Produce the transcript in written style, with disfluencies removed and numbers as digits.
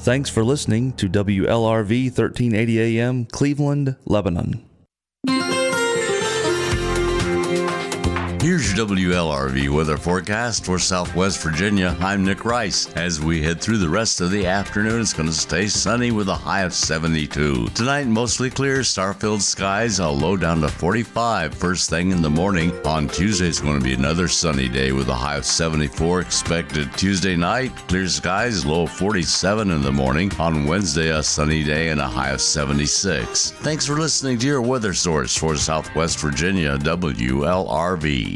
Thanks for listening to WLRV 1380 AM, Cleveland, Lebanon. Here's your WLRV weather forecast for Southwest Virginia. I'm Nick Rice. As we head through the rest of the afternoon, it's going to stay sunny with a high of 72. Tonight, mostly clear, star-filled skies, a low down to 45 first thing in the morning. On Tuesday, it's going to be another sunny day with a high of 74 expected. Tuesday night, clear skies, low of 47 in the morning. On Wednesday, a sunny day and a high of 76. Thanks for listening to your weather source for Southwest Virginia, WLRV.